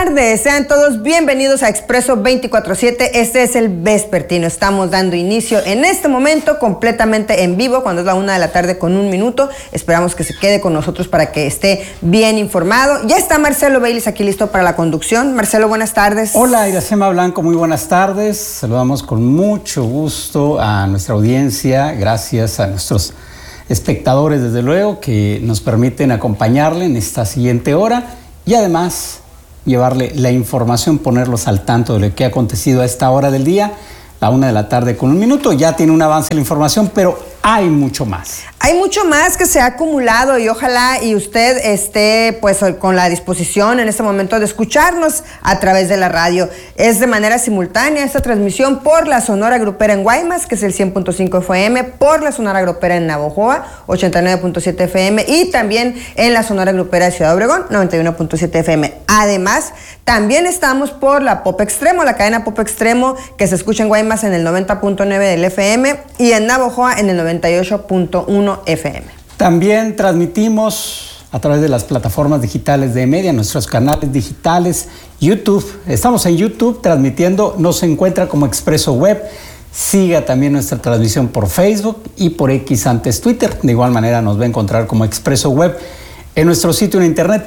tardes, sean todos bienvenidos a Expreso 24/7, este es el vespertino, estamos dando inicio en este momento completamente en vivo, cuando es la 1:01 p.m, esperamos que se quede con nosotros para que esté bien informado. Ya está Marcelo Baylis aquí listo para la conducción. Marcelo, buenas tardes. Hola, Iracema Blanco, muy buenas tardes, saludamos con mucho gusto a nuestra audiencia, gracias a nuestros espectadores desde luego que nos permiten acompañarle en esta siguiente hora y además llevarle la información, ponerlos al tanto de lo que ha acontecido a esta hora del día, la 1:01 p.m. Ya tiene un avance de la información, pero hay mucho más. Hay mucho más que se ha acumulado y ojalá y usted esté pues con la disposición en este momento de escucharnos a través de la radio. Es de manera simultánea esta transmisión por la Sonora Grupera en Guaymas, que es el 100.5 FM, por la Sonora Grupera en Navojoa, 89.7 FM y también en la Sonora Grupera de Ciudad Obregón, 91.7 FM. Además, también estamos por la Pop Extremo, la cadena Pop Extremo que se escucha en Guaymas en el 90.9 del FM y en Navojoa en el 98.1 FM. También transmitimos a través de las plataformas digitales de Media, nuestros canales digitales, YouTube. Estamos en YouTube transmitiendo, nos encuentra como Expreso Web. Siga también nuestra transmisión por Facebook y por X, antes Twitter. De igual manera nos va a encontrar como Expreso Web. En nuestro sitio en internet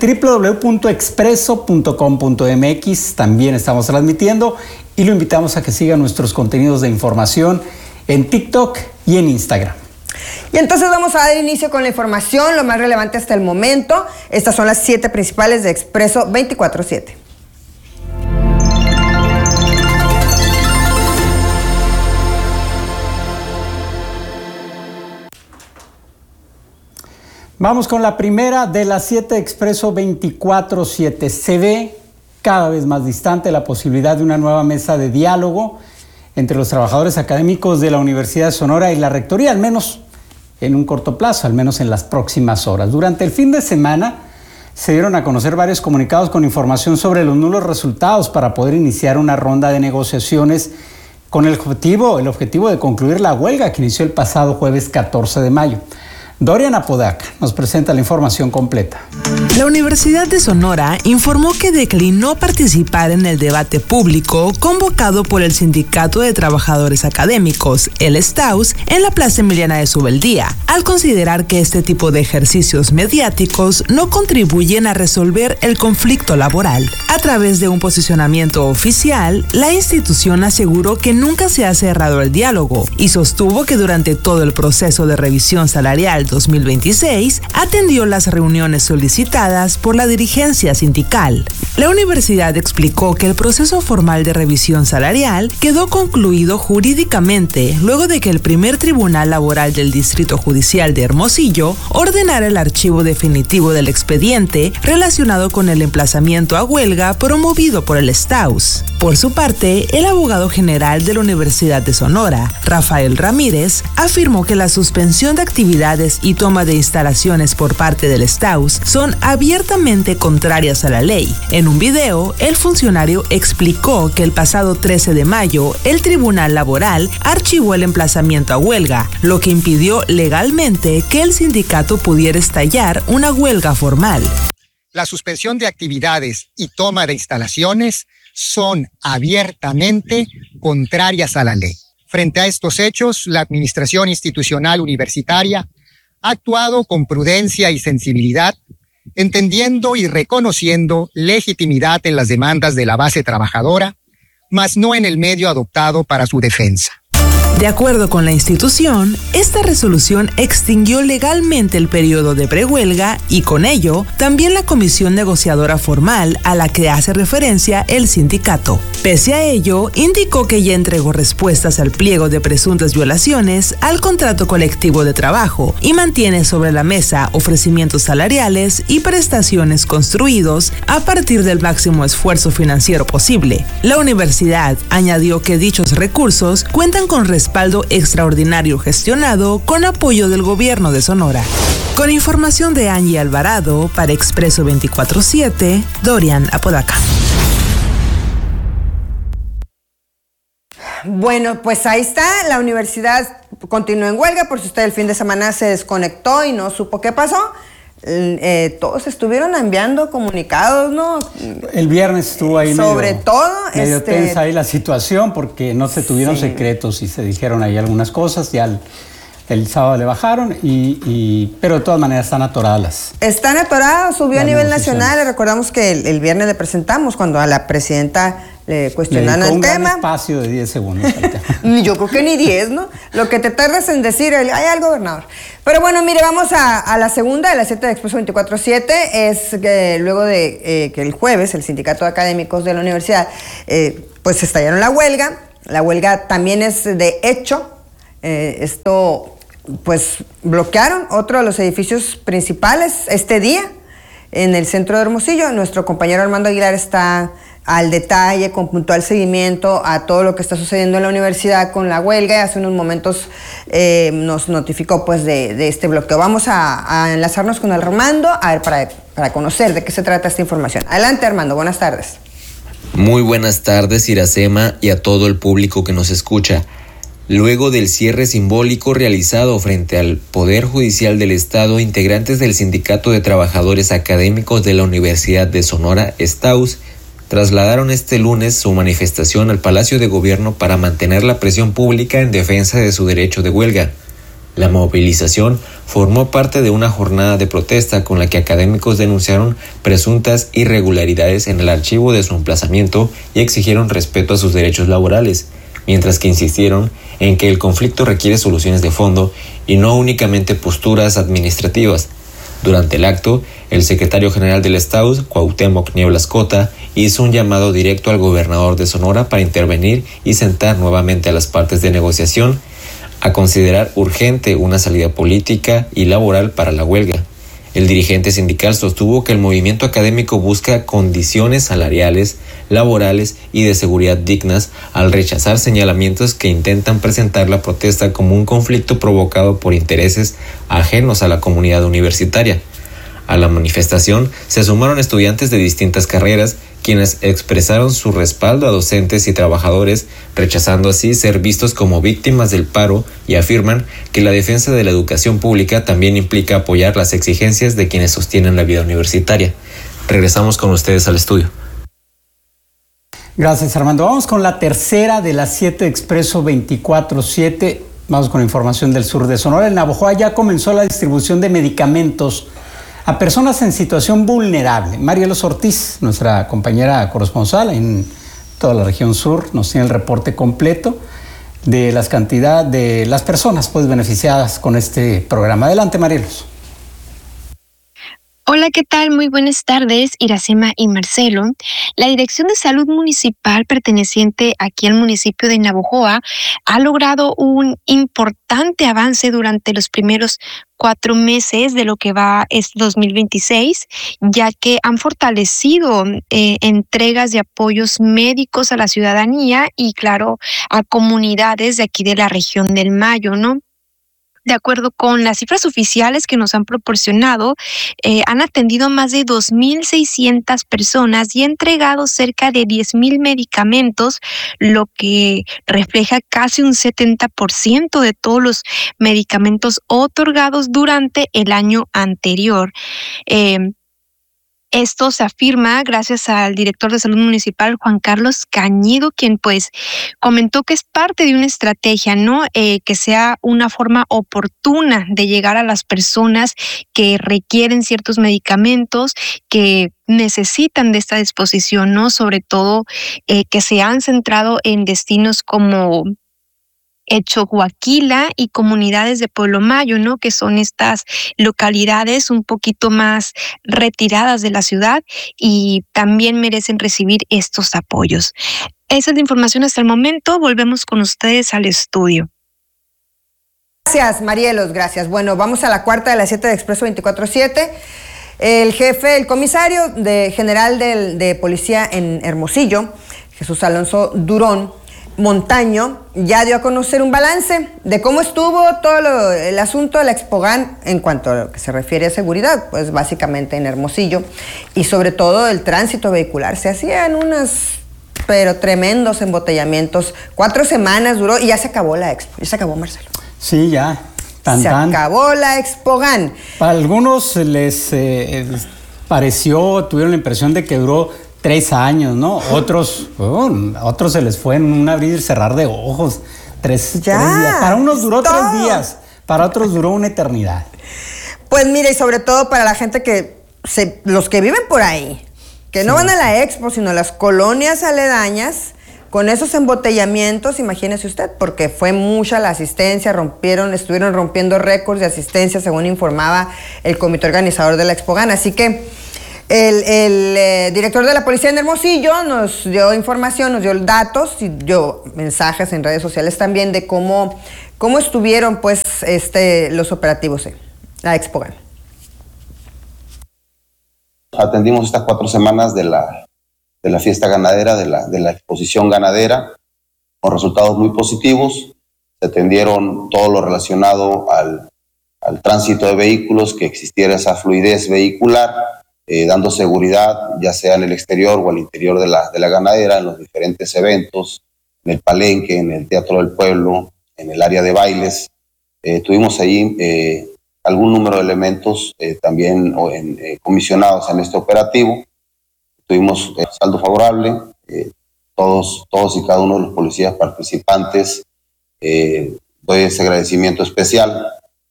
www.expreso.com.mx también estamos transmitiendo y lo invitamos a que siga nuestros contenidos de información en TikTok y en Instagram. Y entonces vamos a dar inicio con la información, lo más relevante hasta el momento. Estas son las 7 principales de Expreso 24/7. Vamos con la primera de las 7 Expreso 24/7. Se ve cada vez más distante la posibilidad de una nueva mesa de diálogo entre los trabajadores académicos de la Universidad de Sonora y la Rectoría, al menos en un corto plazo, al menos en las próximas horas. Durante el fin de semana se dieron a conocer varios comunicados con información sobre los nulos resultados para poder iniciar una ronda de negociaciones con el objetivo de concluir la huelga que inició el pasado jueves 14 de mayo. Dorian Apodaca nos presenta la información completa. La Universidad de Sonora informó que declinó participar en el debate público convocado por el Sindicato de Trabajadores Académicos, el STAUS, en la Plaza Emiliana de Subeldía, al considerar que este tipo de ejercicios mediáticos no contribuyen a resolver el conflicto laboral. A través de un posicionamiento oficial, la institución aseguró que nunca se ha cerrado el diálogo y sostuvo que durante todo el proceso de revisión salarial 2026 atendió las reuniones solicitadas por la dirigencia sindical. La universidad explicó que el proceso formal de revisión salarial quedó concluido jurídicamente luego de que el primer tribunal laboral del Distrito Judicial de Hermosillo ordenara el archivo definitivo del expediente relacionado con el emplazamiento a huelga promovido por el STAUS. Por su parte, el abogado general de la Universidad de Sonora, Rafael Ramírez, afirmó que la suspensión de actividades y toma de instalaciones por parte del STAUS son abiertamente contrarias a la ley. En un video, el funcionario explicó que el pasado 13 de mayo, el Tribunal Laboral archivó el emplazamiento a huelga, lo que impidió legalmente que el sindicato pudiera estallar una huelga formal. La suspensión de actividades y toma de instalaciones son abiertamente contrarias a la ley. Frente a estos hechos, la Administración Institucional Universitaria ha actuado con prudencia y sensibilidad, entendiendo y reconociendo legitimidad en las demandas de la base trabajadora, mas no en el medio adoptado para su defensa. De acuerdo con la institución, esta resolución extinguió legalmente el periodo de prehuelga y con ello también la comisión negociadora formal a la que hace referencia el sindicato. Pese a ello, indicó que ya entregó respuestas al pliego de presuntas violaciones al contrato colectivo de trabajo y mantiene sobre la mesa ofrecimientos salariales y prestaciones construidos a partir del máximo esfuerzo financiero posible. La universidad añadió que dichos recursos cuentan con respaldo extraordinario gestionado con apoyo del gobierno de Sonora. Con información de Angie Alvarado para Expreso 24/7, Dorian Apodaca. Bueno, pues ahí está, la universidad continúa en huelga, por si usted el fin de semana se desconectó y no supo qué pasó. todos estuvieron enviando comunicados, ¿no? El viernes estuvo ahí medio tensa ahí la situación porque no se tuvieron secretos y se dijeron ahí algunas cosas. Ya el sábado le bajaron, pero de todas maneras están atoradas. Están atoradas, subió a nivel nacional. Recordamos que el viernes le presentamos cuando a la presidenta le cuestionaron el tema. Un gran espacio de 10 segundos. Yo creo que ni 10, ¿no? Lo que te tardas en decir, ay, al gobernador. Pero bueno, mire, vamos a la segunda de las 7 de Expreso 24/7. Es que luego de que el jueves el Sindicato de Académicos de la Universidad pues estallaron la huelga. La huelga también es de hecho. Esto pues bloquearon otro de los edificios principales este día en el centro de Hermosillo. Nuestro compañero Armando Aguilar está al detalle, con puntual seguimiento a todo lo que está sucediendo en la universidad con la huelga, y hace unos momentos nos notificó pues de este bloqueo. Vamos a enlazarnos con Armando a ver para conocer de qué se trata esta información. Adelante, Armando, buenas tardes. Muy buenas tardes, Iracema, y a todo el público que nos escucha. Luego del cierre simbólico realizado frente al Poder Judicial del Estado, integrantes del Sindicato de Trabajadores Académicos de la Universidad de Sonora, STAUS, trasladaron este lunes su manifestación al Palacio de Gobierno para mantener la presión pública en defensa de su derecho de huelga. La movilización formó parte de una jornada de protesta con la que académicos denunciaron presuntas irregularidades en el archivo de su emplazamiento y exigieron respeto a sus derechos laborales, mientras que insistieron en que el conflicto requiere soluciones de fondo y no únicamente posturas administrativas. Durante el acto, el secretario general del STAUS, Cuauhtémoc Nieblas Cota, hizo un llamado directo al gobernador de Sonora para intervenir y sentar nuevamente a las partes de negociación, a considerar urgente una salida política y laboral para la huelga. El dirigente sindical sostuvo que el movimiento académico busca condiciones salariales, laborales y de seguridad dignas al rechazar señalamientos que intentan presentar la protesta como un conflicto provocado por intereses ajenos a la comunidad universitaria. A la manifestación se sumaron estudiantes de distintas carreras, quienes expresaron su respaldo a docentes y trabajadores, rechazando así ser vistos como víctimas del paro, y afirman que la defensa de la educación pública también implica apoyar las exigencias de quienes sostienen la vida universitaria. Regresamos con ustedes al estudio. Gracias, Armando. Vamos con la tercera de las 7 Expreso 24/7. Vamos con información del sur de Sonora. En Navojoa ya comenzó la distribución de medicamentos a personas en situación vulnerable. Marielos Ortiz, nuestra compañera corresponsal en toda la región sur, nos tiene el reporte completo de las cantidades de las personas pues beneficiadas con este programa. Adelante, Marielos. Hola, ¿qué tal? Muy buenas tardes, Iracema y Marcelo. La Dirección de Salud Municipal perteneciente aquí al municipio de Navojoa ha logrado un importante avance durante los primeros 4 meses de lo que va este 2026, ya que han fortalecido entregas de apoyos médicos a la ciudadanía y, claro, a comunidades de aquí de la región del Mayo, ¿no? De acuerdo con las cifras oficiales que nos han proporcionado, han atendido más de 2,600 personas y entregado cerca de 10,000 medicamentos, lo que refleja casi un 70% de todos los medicamentos otorgados durante el año anterior. Esto se afirma gracias al director de Salud Municipal, Juan Carlos Cañido, quien pues comentó que es parte de una estrategia, ¿no? Que sea una forma oportuna de llegar a las personas que requieren ciertos medicamentos, que necesitan de esta disposición, ¿no? Sobre todo que se han centrado en destinos como Echohuaquila y comunidades de Pueblo Mayo, ¿no? Que son estas localidades un poquito más retiradas de la ciudad y también merecen recibir estos apoyos. Esa es la información hasta el momento. Volvemos con ustedes al estudio. Gracias, Marielos, gracias. Bueno, vamos a la cuarta de las 7 de Expreso 24/7. El comisario general de policía en Hermosillo, Jesús Alonso Durón Montaño, ya dio a conocer un balance de cómo estuvo todo el asunto de la Expogan en cuanto a lo que se refiere a seguridad, pues básicamente en Hermosillo, y sobre todo el tránsito vehicular. Se hacían pero tremendos embotellamientos. 4 semanas duró y ya se acabó la Expo. Ya se acabó, Marcelo. Sí, ya. Tan, se acabó la Expogan. Para algunos les tuvieron la impresión de que duró 3 años, ¿no? Otros se les fue en un abrir y cerrar de ojos. 3 días. Para unos duró 3 días, para otros duró una eternidad. Pues mira, y sobre todo para la gente los que viven por ahí, que no van a la Expo, sino a las colonias aledañas, con esos embotellamientos, imagínese usted, porque fue mucha la asistencia, estuvieron rompiendo récords de asistencia, según informaba el comité organizador de la Expogan. Así que el director de la policía en Hermosillo nos dio información, nos dio datos y dio mensajes en redes sociales también de cómo estuvieron pues los operativos en la Expogan. Atendimos estas 4 semanas de la fiesta ganadera, de la exposición ganadera, con resultados muy positivos. Se atendieron todo lo relacionado al tránsito de vehículos, que existiera esa fluidez vehicular, dando seguridad, ya sea en el exterior o al interior de la ganadera, en los diferentes eventos, en el palenque, en el Teatro del Pueblo, en el área de bailes. Tuvimos ahí algún número de elementos también comisionados en este operativo. Tuvimos saldo favorable, todos y cada uno de los policías participantes. Doy ese agradecimiento especial.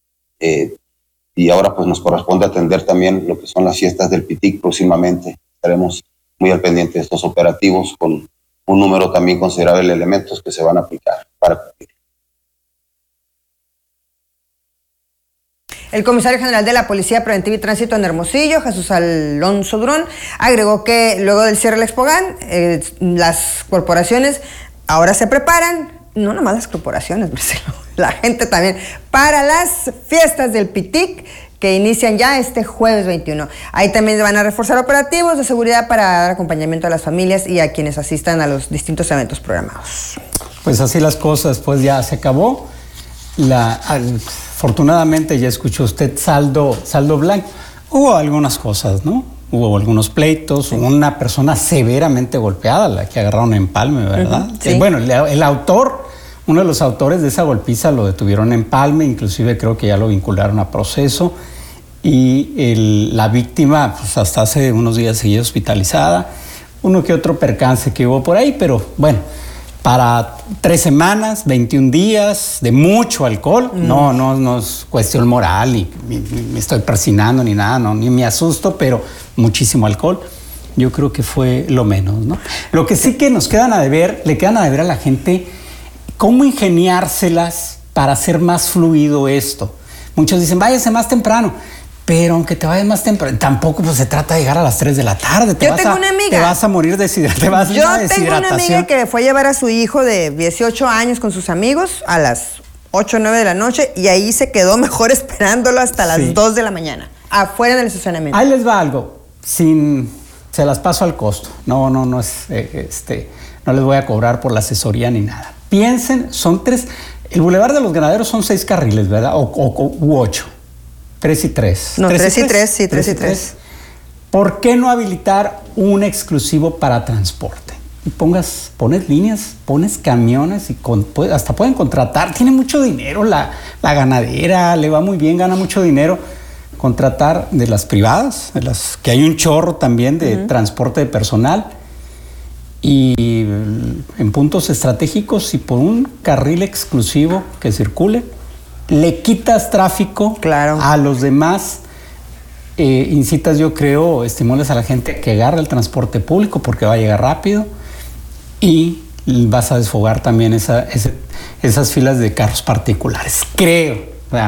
Y ahora pues nos corresponde atender también lo que son las fiestas del PITIC próximamente. Estaremos muy al pendiente de estos operativos con un número también considerable de elementos que se van a aplicar para cumplir. El comisario general de la Policía Preventiva y Tránsito en Hermosillo, Jesús Alonso Durón, agregó que luego del cierre de la Expogan, las corporaciones ahora se preparan, no nomás las corporaciones, Marcelo, la gente también, para las fiestas del PITIC que inician ya este jueves 21. Ahí también van a reforzar operativos de seguridad para dar acompañamiento a las familias y a quienes asistan a los distintos eventos programados. Pues así las cosas, pues ya se acabó. Afortunadamente ya escuchó usted saldo blanco. Hubo algunas cosas, ¿no? Hubo algunos pleitos, una persona severamente golpeada, la que agarraron en Empalme, ¿verdad? Sí. Bueno, uno de los autores de esa golpiza lo detuvieron en Empalme, inclusive creo que ya lo vincularon a proceso. Y la víctima, pues hasta hace unos días seguía hospitalizada. Uno que otro percance que hubo por ahí, pero bueno, para 3 semanas, 21 días de mucho alcohol, no es cuestión moral y me estoy persinando ni nada, ni me asusto, pero muchísimo alcohol. Yo creo que fue lo menos, ¿no? Lo que sí que le quedan a deber a la gente cómo ingeniárselas para hacer más fluido esto. Muchos dicen, váyase más temprano. Pero aunque te vayas más temprano, tampoco pues, se trata de llegar a las 3 de la tarde. Yo tengo una amiga. Te vas a morir de deshidratación. Yo tengo una amiga que fue a llevar a su hijo de 18 años con sus amigos a las 8 o 9 de la noche y ahí se quedó mejor esperándolo hasta las 2 de la mañana, afuera del estacionamiento. Ahí les va algo, se las paso al costo. No es, no les voy a cobrar por la asesoría ni nada. Piensen, son 3, el Boulevard de los Ganaderos son 6 carriles, ¿verdad? U 8. 3 y 3. No, 3 y 3, sí, 3 y 3. ¿Por qué no habilitar un exclusivo para transporte? Y pones líneas, pones camiones y hasta pueden contratar. Tiene mucho dinero la ganadera, le va muy bien, gana mucho dinero. Contratar de las privadas, de las que hay un chorro también de transporte de personal. Y en puntos estratégicos y por un carril exclusivo que circule, le quitas tráfico a los demás, incitas, yo creo, estimulas a la gente que agarre el transporte público porque va a llegar rápido y vas a desfogar también esas filas de carros particulares. Creo,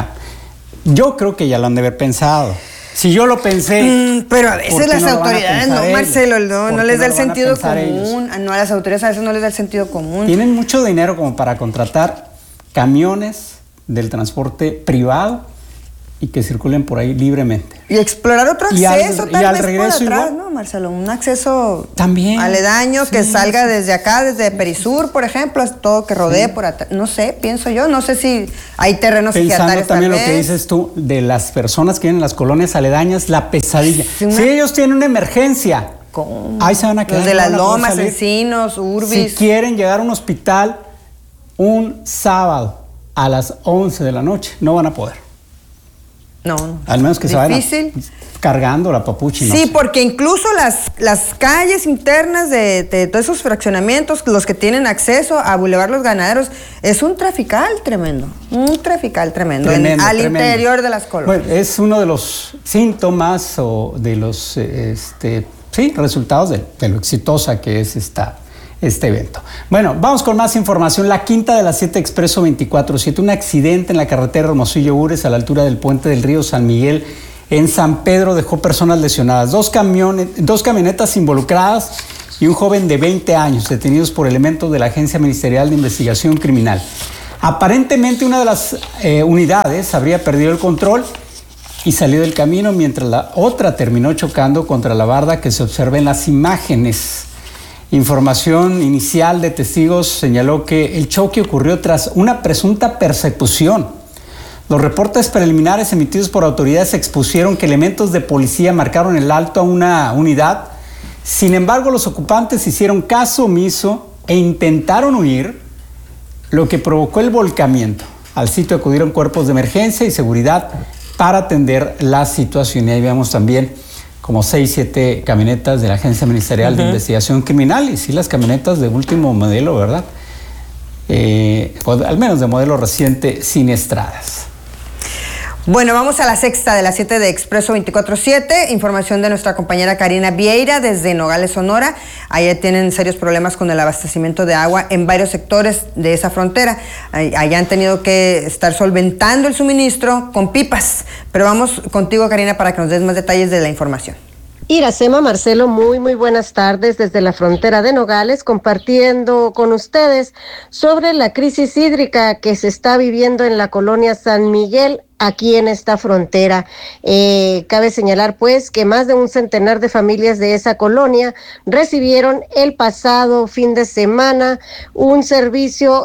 yo creo que ya lo han de haber pensado. Si yo lo pensé... pero a veces las autoridades no, Marcelo, no les da el sentido común. No, a las autoridades a veces no les da el sentido común. Tienen mucho dinero como para contratar camiones del transporte privado y que circulen por ahí libremente. Y explorar otro acceso, tal vez regreso por atrás, igual, ¿no, Marcelo? Un acceso también aledaño que salga desde acá, desde Perisur, por ejemplo, todo que rodee por atrás. No sé, pienso yo, no sé si hay terrenos pensando también lo que dices tú de las personas que vienen en las colonias aledañas, la pesadilla. Si ellos tienen una emergencia, ahí se van a quedar. Los de las Lomas, Encinos, Urbis. Si quieren llegar a un hospital un sábado a las 11 de la noche. No van a poder. No. Al menos que difícil. se vayan cargando la papuchi. Sí, porque incluso las calles internas de todos esos fraccionamientos, los que tienen acceso a Boulevard Los Ganaderos, es un trafical tremendo. Al interior de las colonias. Bueno, es uno de los síntomas o de los resultados de lo exitosa que es este evento. Bueno, vamos con más información. La quinta de las 7 Expreso 24/7, un accidente en la carretera Hermosillo-Ures a la altura del puente del río San Miguel en San Pedro dejó personas lesionadas, dos camionetas involucradas y un joven de 20 años detenidos por elementos de la Agencia Ministerial de Investigación Criminal. Aparentemente una de las unidades habría perdido el control y salió del camino, mientras la otra terminó chocando contra la barda que se observa en las imágenes. Información inicial de testigos señaló que el choque ocurrió tras una presunta persecución. Los reportes preliminares emitidos por autoridades expusieron que elementos de policía marcaron el alto a una unidad. Sin embargo, los ocupantes hicieron caso omiso e intentaron huir, lo que provocó el volcamiento. Al sitio acudieron cuerpos de emergencia y seguridad para atender la situación. Y ahí vemos también como 6-7 camionetas de la Agencia Ministerial de Investigación Criminal, y sí, las camionetas de último modelo, ¿verdad? Al menos de modelo reciente, siniestradas. Bueno, vamos a la sexta de las 7 de Expreso 24/7. Información de nuestra compañera Karina Vieira desde Nogales, Sonora. Allá tienen serios problemas con el abastecimiento de agua en varios sectores de esa frontera. Allá han tenido que estar solventando el suministro con pipas. Pero vamos contigo, Karina, para que nos des más detalles de la información. Iracema, Marcelo, muy buenas tardes desde la frontera de Nogales, compartiendo con ustedes sobre la crisis hídrica que se está viviendo en la colonia San Miguel, aquí en esta frontera. Cabe señalar pues que más de un centenar de familias de esa colonia recibieron el pasado fin de semana un servicio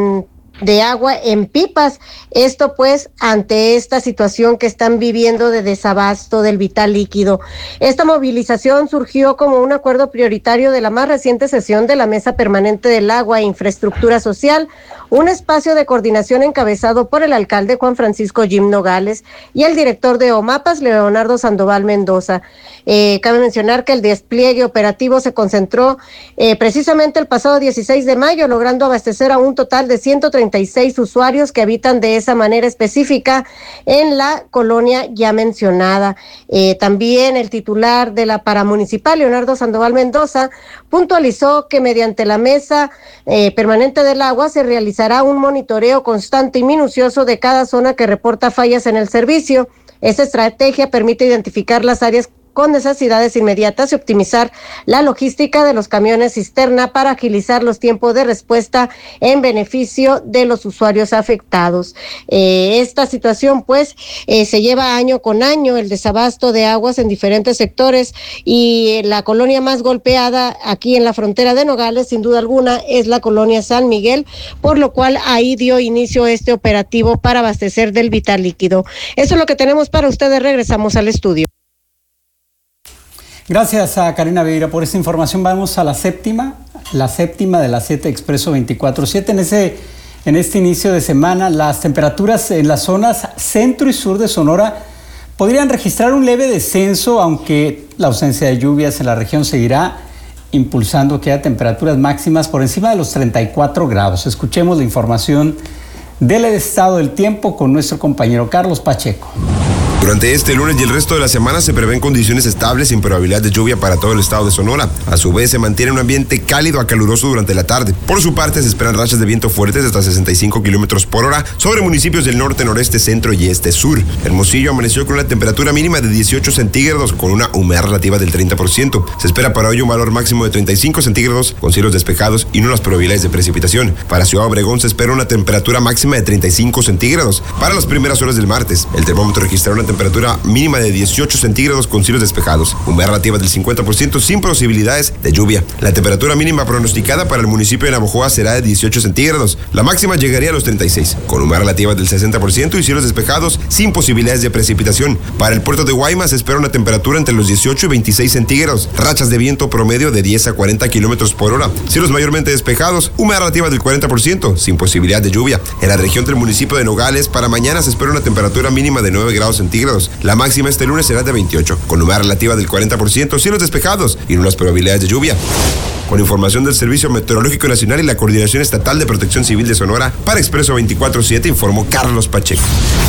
de agua en pipas. Esto pues ante esta situación que están viviendo de desabasto del vital líquido. Esta movilización surgió como un acuerdo prioritario de la más reciente sesión de la Mesa Permanente del Agua e Infraestructura Social, un espacio de coordinación encabezado por el alcalde Juan Francisco Jim Nogales y el director de OMAPAS, Leonardo Sandoval Mendoza. Cabe mencionar que el despliegue operativo se concentró precisamente el pasado 16 de mayo, logrando abastecer a un total de 136 usuarios que habitan de esa manera específica en la colonia ya mencionada. También el titular de la paramunicipal, Leonardo Sandoval Mendoza, puntualizó que mediante la Mesa Permanente del Agua se realizará un monitoreo constante y minucioso de cada zona que reporta fallas en el servicio. Esta estrategia permite identificar las áreas con necesidades inmediatas y optimizar la logística de los camiones cisterna para agilizar los tiempos de respuesta en beneficio de los usuarios afectados. Esta situación pues se lleva año con año, el desabasto de aguas en diferentes sectores, y la colonia más golpeada aquí en la frontera de Nogales sin duda alguna es la colonia San Miguel, por lo cual ahí dio inicio este operativo para abastecer del vital líquido. Eso es lo que tenemos para ustedes. Regresamos al estudio. Gracias a Karina Vieira por esta información. Vamos a la séptima de las 7 Expreso 24/7. En este inicio de semana, las temperaturas en las zonas centro y sur de Sonora podrían registrar un leve descenso, aunque la ausencia de lluvias en la región seguirá impulsando que haya temperaturas máximas por encima de los 34 grados. Escuchemos la información del estado del tiempo con nuestro compañero Carlos Pacheco. Durante este lunes y el resto de la semana se prevén condiciones estables sin probabilidad de lluvia para todo el estado de Sonora. A su vez, se mantiene un ambiente cálido a caluroso durante la tarde. Por su parte, se esperan rachas de viento fuertes de hasta 65 kilómetros por hora sobre municipios del norte, noreste, centro y este sur. Hermosillo amaneció con una temperatura mínima de 18 centígrados con una humedad relativa del 30%. Se espera para hoy un valor máximo de 35 centígrados con cielos despejados y nulas probabilidades de precipitación. Para Ciudad Obregón se espera una temperatura máxima de 35 centígrados para las primeras horas del martes. El termómetro registrará una temperatura mínima de 18 centígrados con cielos despejados. Humedad relativa del 50% sin posibilidades de lluvia. La temperatura mínima pronosticada para el municipio de Navojoa será de 18 centígrados. La máxima llegaría a los 36, con humedad relativa del 60% y cielos despejados sin posibilidades de precipitación. Para el puerto de Guaymas se espera una temperatura entre los 18 y 26 centígrados. Rachas de viento promedio de 10 a 40 kilómetros por hora. Cielos mayormente despejados, humedad relativa del 40% sin posibilidad de lluvia. En la región del municipio de Nogales, para mañana se espera una temperatura mínima de 9 grados centígrados. La máxima este lunes será de 28, con humedad relativa del 40%, cielos despejados y nulas probabilidades de lluvia. Con información del Servicio Meteorológico Nacional y la Coordinación Estatal de Protección Civil de Sonora, para Expreso 24/7 informó Carlos Pacheco.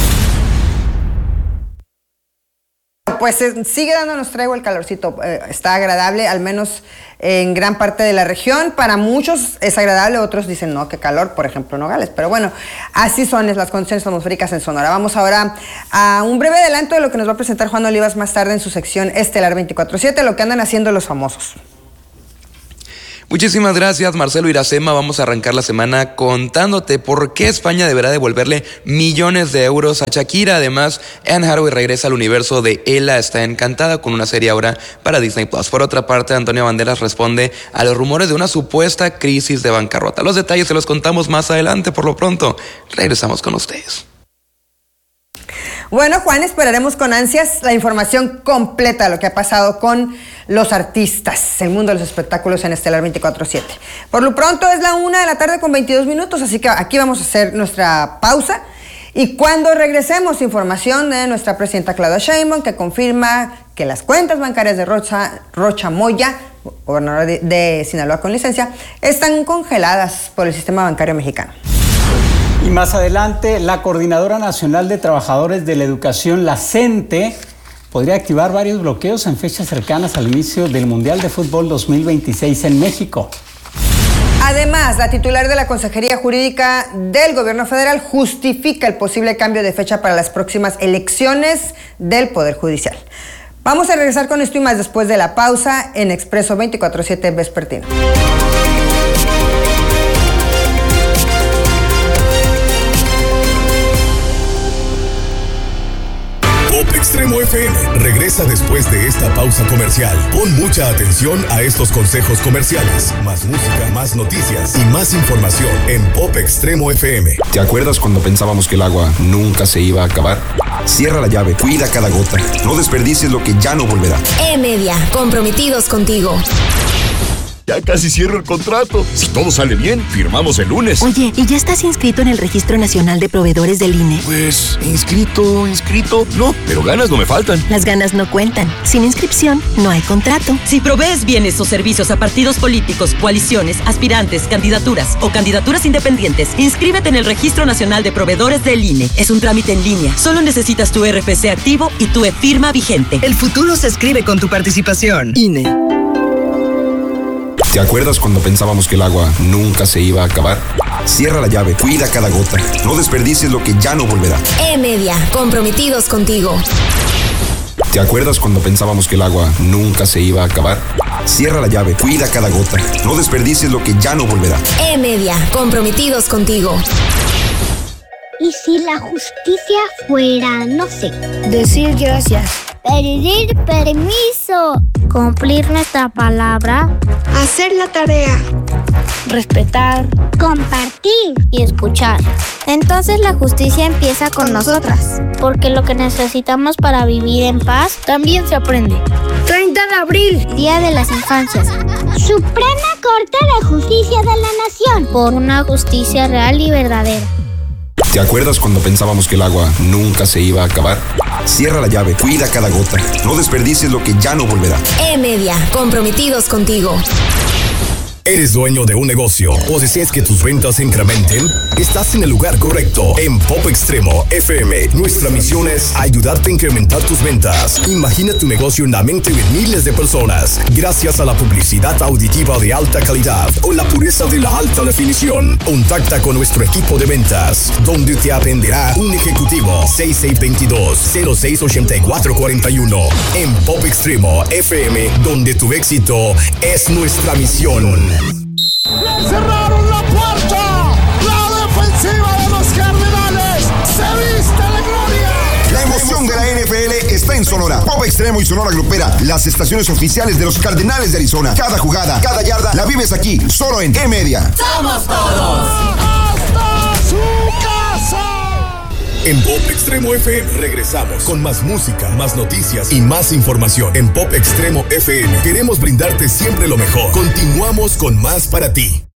Pues sigue dándonos tregua el calorcito, está agradable, al menos en gran parte de la región. Para muchos es agradable, otros dicen no, qué calor, por ejemplo Nogales. Pero bueno, así son las condiciones atmosféricas en Sonora. Vamos ahora a un breve adelanto de lo que nos va a presentar Juan Olivas más tarde en su sección Estelar 24/7, lo que andan haciendo los famosos. Muchísimas gracias, Marcelo Iracema. Vamos a arrancar la semana contándote por qué España deberá devolverle millones de euros a Shakira. Además, Anne Hathaway regresa al universo de Ella está encantada con una serie ahora para Disney+. Por otra parte, Antonio Banderas responde a los rumores de una supuesta crisis de bancarrota. Los detalles se los contamos más adelante. Por lo pronto, regresamos con ustedes. Bueno, Juan, esperaremos con ansias la información completa de lo que ha pasado con los artistas, el mundo de los espectáculos en Estelar 24/7. Por lo pronto es la 1:22 p.m, así que aquí vamos a hacer nuestra pausa. Y cuando regresemos, información de nuestra presidenta Claudia Sheinbaum, que confirma que las cuentas bancarias de Rocha Moya, gobernador de Sinaloa con licencia, están congeladas por el sistema bancario mexicano. Y más adelante, la Coordinadora Nacional de Trabajadores de la Educación, la CENTE, podría activar varios bloqueos en fechas cercanas al inicio del Mundial de Fútbol 2026 en México. Además, la titular de la Consejería Jurídica del Gobierno Federal justifica el posible cambio de fecha para las próximas elecciones del Poder Judicial. Vamos a regresar con esto y más después de la pausa en Expreso 24/7 Vespertino. Extremo FM regresa después de esta pausa comercial. Pon mucha atención a estos consejos comerciales. Más música, más noticias y más información en Pop Extremo FM. ¿Te acuerdas cuando pensábamos que el agua nunca se iba a acabar? Cierra la llave, cuida cada gota. No desperdicies lo que ya no volverá. E-Media, comprometidos contigo. Ya casi cierro el contrato. Si todo sale bien, firmamos el lunes. Oye, ¿y ya estás inscrito en el Registro Nacional de Proveedores del INE? Pues, inscrito. No, pero ganas no me faltan. Las ganas no cuentan. Sin inscripción, no hay contrato. Si provees bienes o servicios a partidos políticos, coaliciones, aspirantes, candidaturas o candidaturas independientes, inscríbete en el Registro Nacional de Proveedores del INE. Es un trámite en línea. Solo necesitas tu RFC activo y tu e-firma vigente. El futuro se escribe con tu participación. INE. ¿Te acuerdas cuando pensábamos que el agua nunca se iba a acabar? Cierra la llave, cuida cada gota. No desperdicies lo que ya no volverá. E-Media, comprometidos contigo. ¿Te acuerdas cuando pensábamos que el agua nunca se iba a acabar? Cierra la llave, cuida cada gota. No desperdicies lo que ya no volverá. E-Media, comprometidos contigo. ¿Y si la justicia fuera, no sé? Decir gracias. Pedir permiso. Cumplir nuestra palabra. Hacer la tarea. Respetar. Compartir. Y escuchar. Entonces la justicia empieza con nosotras. Porque lo que necesitamos para vivir en paz también se aprende. 30 de abril. Día de las Infancias. Suprema Corte de Justicia de la Nación. Por una justicia real y verdadera. ¿Te acuerdas cuando pensábamos que el agua nunca se iba a acabar? Cierra la llave, cuida cada gota. No desperdicies lo que ya no volverá. E-Media, comprometidos contigo. ¿Eres dueño de un negocio o deseas que tus ventas se incrementen? Estás en el lugar correcto. En Pop Extremo FM, nuestra misión es ayudarte a incrementar tus ventas. Imagina tu negocio en la mente de miles de personas gracias a la publicidad auditiva de alta calidad o la pureza de la alta definición. Contacta con nuestro equipo de ventas, donde te atenderá un ejecutivo. 6622-068441. En Pop Extremo FM, donde tu éxito es nuestra misión. ¡Le cerraron la puerta! ¡La defensiva de los Cardenales se viste de gloria! La emoción de la NFL está en Sonora. Pop Extremo y Sonora Grupera, las estaciones oficiales de los Cardenales de Arizona. Cada jugada, cada yarda, la vives aquí, solo en E-Media. ¡Somos todos! ¡Hasta su casa! En Pop Extremo FM regresamos con más música, más noticias y más información. En Pop Extremo FM queremos brindarte siempre lo mejor. Continuamos con más para ti.